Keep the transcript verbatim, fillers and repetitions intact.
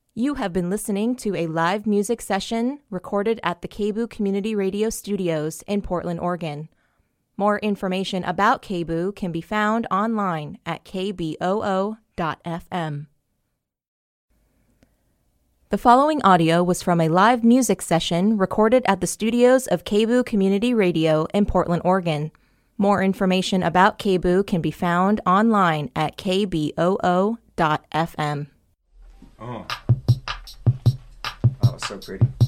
You have been listening to a live music session recorded at the K B O O Community Radio Studios in Portland, Oregon. More information about K B O O can be found online at k b o o dot f m. The following audio was from a live music session recorded at the studios of K B O O Community Radio in Portland, Oregon. More information about K B O O can be found online at k b o o dot f m. Oh. That was so pretty.